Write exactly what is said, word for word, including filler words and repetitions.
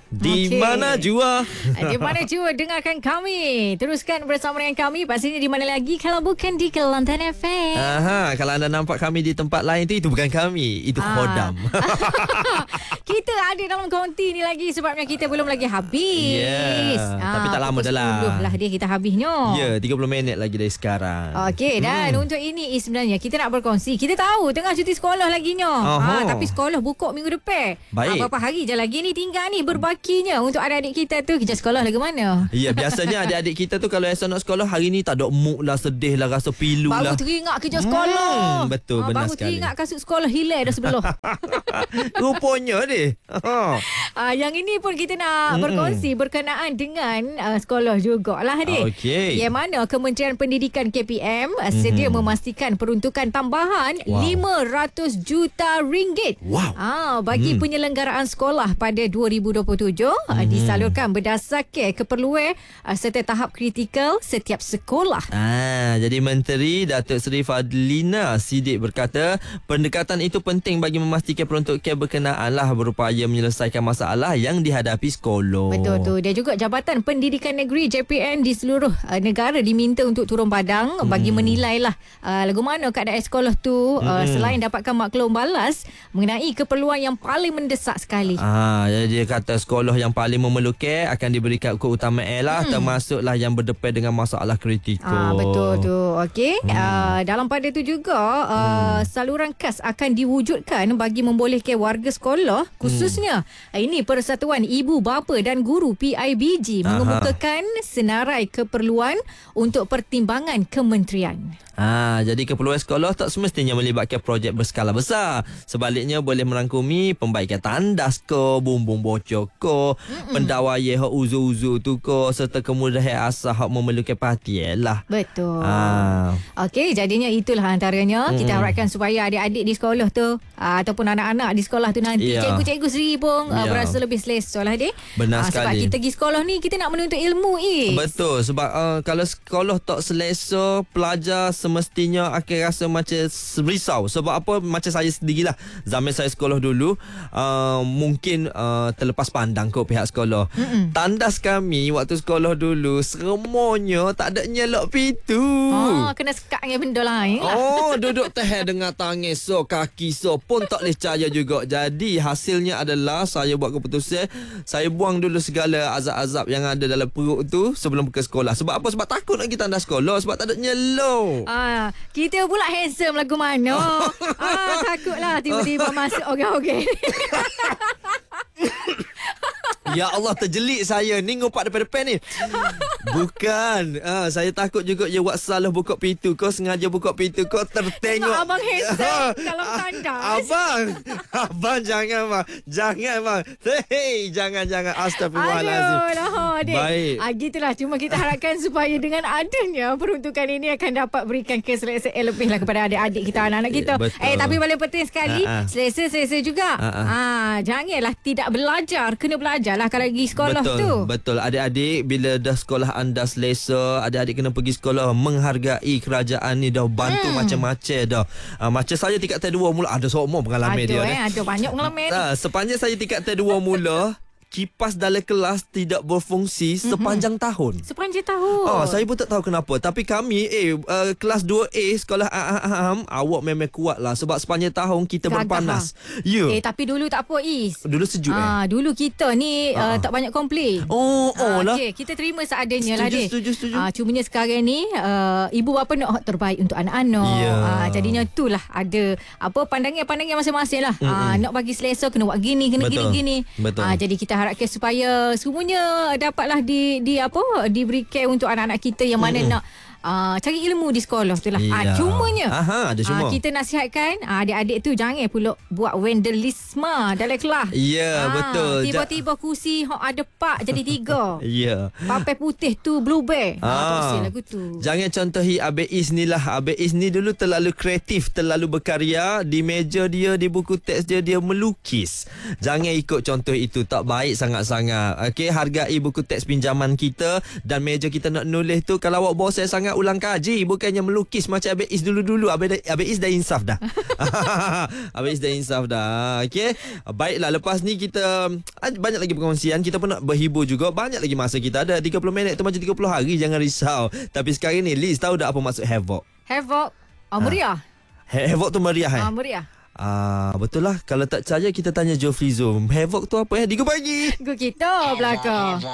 Di okay. mana jua? Di mana jua dengarkan kami. Teruskan bersama dengan kami. Pastinya di mana lagi kalau bukan di Kelantan F M. Aha, kalau anda nampak kami di tempat lain tu, itu bukan kami, itu ah. Khodam. Kita ada dalam konti ni lagi sebabnya kita belum lagi habis. Yeah. Ah, tapi tak lama dah lah. sepuluh lah dia kita habisnya. Ya, yeah, tiga puluh minit lagi dari sekarang. Okey, dan hmm. untuk ini sebenarnya kita nak berkongsi. Kita tahu tengah cuti sekolah laginya. Ha, tapi sekolah buka minggu depan. Baik. Ha, berapa hari je lagi ni tinggal ni berbakinya untuk adik-adik kita tu kerja sekolah lagu mana? Ya, biasanya adik-adik kita tu kalau esok nak sekolah hari ni tak ada mood lah, sedih lah, rasa pilu baru lah. Baru teringat kerja sekolah. Hmm, betul, ha, benar baru sekali. Baru teringat kasut sekolah hilang dah sebelah. Rupanya dia. Ha. Uh, yang ini pun kita nak mm-hmm. berkongsi berkenaan dengan uh, sekolah jugalah dia. Okay. Yang mana Kementerian Pendidikan K P M uh, sedia mm-hmm. memastikan peruntukan tambahan wow. lima ratus juta ringgit wow. uh, bagi mm. penyelenggaraan sekolah pada dua ribu dua puluh tujuh mm-hmm. uh, disalurkan berdasarkan keperluan uh, serta tahap kritikal setiap sekolah. Ah, jadi Menteri Datuk Seri Fadlina Siddiq berkata pendekatan itu penting bagi memastikan peruntukan berkenaan lah berupaya menyelesaikan masalah yang dihadapi sekolah. Betul tu. Dan juga Jabatan Pendidikan Negeri J P N di seluruh uh, negara diminta untuk turun padang hmm. bagi menilai lah uh, lagu mana keadaan sekolah tu hmm. uh, selain dapatkan maklum balas mengenai keperluan yang paling mendesak sekali. Ah, jadi dia kata sekolah yang paling memerlukan akan diberikan keutamaan lah hmm. termasuklah yang berdepan dengan masalah kritikal. Ah, betul tu. Okey. Hmm. Uh, dalam pada tu juga uh, hmm. saluran kas akan diwujudkan bagi membolehkan warga sekolah khususnya hmm. ini Persatuan Ibu Bapa dan Guru P I B G mengemukakan senarai keperluan untuk pertimbangan kementerian. Ah, jadi keperluan sekolah tak semestinya melibatkan projek berskala besar. Sebaliknya boleh merangkumi pembaikan tandas ke, bumbung bocor ke, pendawaian hak uzu-uzu tu ke, serta kemudahan asal hak memerlukan perhatian lah. Betul. Ah. Okey, jadinya itulah antaranya. Mm-mm. Kita harapkan supaya adik-adik di sekolah tu aa, ataupun anak-anak di sekolah tu nanti yeah. cikgu-cikgu sendiri pun yeah. aa, berasa lebih selesa lah dia. Benar aa, sekali. Sebab kita pergi sekolah ni kita nak menuntut ilmu is. Betul. Sebab uh, kalau sekolah tak selesa, pelajar semestinya akan rasa macam risau. Sebab apa? Macam saya sendirilah. Zaman saya sekolah dulu uh, mungkin uh, terlepas pandang kot pihak sekolah. Mm-mm. Tandas kami waktu sekolah dulu semuanya tak ada nyelok pintu. Oh, kena sekat dengan benda lain lah. Oh, duduk tahan dengan tangan so, kaki so pun tak boleh percaya juga. Jadi hasilnya adalah saya buat keputusan, saya buang dulu segala azab-azab yang ada dalam perut tu sebelum ke sekolah. Sebab apa? Sebab takut nak kita tandas sekolah sebab tak ada nyelok. Ah, kita pula handsome lagu mana? ah, takutlah tiba-tiba masuk orang-orang. Ya Allah, terjelik saya ni ngumpat depan-depan ni. Bukan. Ah, saya takut juga dia buat salah buka pintu. Kau sengaja buka pintu, kau tertengok. Tengok abang handsome dalam tandas. Abang. Abang jangan bang. Jangan bang. Hei, jangan-jangan. Astagfirullahalazim. Aduh lah. Baik. Ah, gitulah. Cuma kita harapkan supaya dengan adanya peruntukan ini akan dapat berikan keselesaan lebih lah kepada adik-adik kita, anak-anak kita. Betul. Eh, tapi paling penting sekali, Ha-ha. selesa-selesa juga. Ha-ha. Ah, janganlah tidak belajar. Kena belajar lah kalau pergi sekolah betul, tu. Betul. Adik-adik, bila dah sekolah anda selesa, adik-adik kena pergi sekolah menghargai kerajaan ni dah bantu hmm. macam-macam dah. Uh, macam saya tingkat T dua mula, ada semua pengalaman ada, dia. Eh, ada banyak pengalaman. Uh, sepanjang saya tingkat T dua mula, kipas dalam kelas tidak berfungsi sepanjang mm-hmm. tahun. Sepanjang tahun. Oh, saya pun tak tahu kenapa. Tapi kami, eh, uh, kelas dua A, sekolah aham, awak memang kuat lah. Sebab sepanjang tahun kita Gagah. berpanas. Ya. Yeah. Eh, tapi dulu tak apa, Is. Dulu sejuk ah, eh? Dulu kita ni uh, tak banyak komplain. Oh, oh ah, lah. Okay, kita terima seadanya setuju, lah, Dek. Setuju, setuju. Ah, cumanya sekarang ni, uh, ibu bapa nak terbaik untuk anak-anak. Yeah. Ah, jadinya itulah ada apa pandangan-pandangan masing-masing lah. Ah, nak bagi selesa, kena buat gini, kena Betul. gini-gini. Betul. Ah, jadi kita harapkan supaya semuanya dapatlah di di apa diberikan untuk anak-anak kita yang mana mm-hmm. nak Uh, cari ilmu di sekolah tu lah. Yeah. Uh, cumanya Aha, ada cuma. Uh, kita nasihatkan uh, adik-adik tu jangan pula buat vandalisme dalam kelas. Ya, yeah, uh, betul. Tiba-tiba kursi hok ada pak jadi tiga. Ya. Yeah. Papai putih tu blue bear. Ah, uh, lagu tu. Jangan contohi Abang Is ni lah. Abang Is ni dulu terlalu kreatif, terlalu berkarya. Di meja dia, di buku teks dia, dia melukis. Jangan ikut contoh itu. Tak baik sangat-sangat. Okey, hargai buku teks pinjaman kita dan meja kita nak nulis tu. Kalau awak bosan sangat, nak ulang kaji, bukannya melukis macam Abang Is dulu-dulu. Abang, Abang Is dah insaf dah. Abang Is dah insaf dah. Okey. Baiklah, lepas ni kita banyak lagi perkongsian. Kita pun nak berhibur juga. Banyak lagi masa kita ada. tiga puluh minit tu macam tiga puluh hari. Jangan risau. Tapi sekarang ni Liz tahu tak apa maksud havoc? Havoc. Oh, meriah. Ha. Havoc tu meriah eh? Ah, meriah. Ah, betul lah. Kalau tak percaya kita tanya Jofrizo. Havoc tu apa eh? Tiga pagi. Go kita belakang.